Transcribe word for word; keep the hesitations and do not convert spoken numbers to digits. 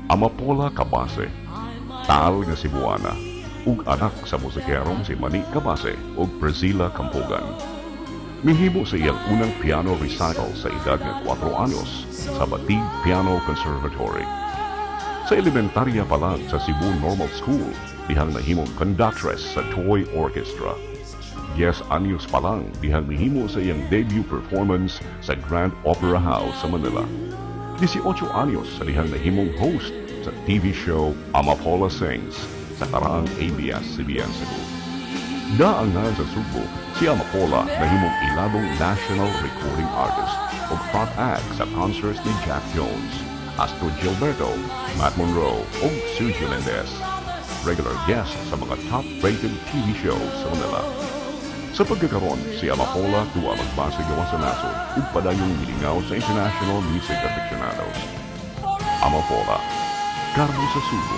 Amapola Cabase, taal nga Cebuana, ug anak sa musikerong si Manny Cabase ug Priscilla Campogan. Mihimo sa iyang unang piano recital sa edad nga kwatro anyos sa Batig Piano Conservatory. Sa elementarya pa lang sa Cebu Normal School, dihang nahimong conductress sa Toy Orchestra. Yes anyos pa lang dihang mihimo sa iyang debut performance sa Grand Opera House sa Manila. eighteen anyos sa dihang nahimong host sa T V show Amapola Sings sa karaang A B S C B N Cebu. Daangan sa Subo, si Amapola nahimong ilabong national recording artist o front act sa concerts ni Jack Jones, Astrid Gilberto, Matt Monroe o Suzy Mendez. Regular guest sa mga top-rated T V shows sa Manila. Sa pagkakaroon, si Amapola tuwa magbasa gawa sa nasod ug padayong milingaw sa international music aficionados. Amapola, Carmo sa Subo,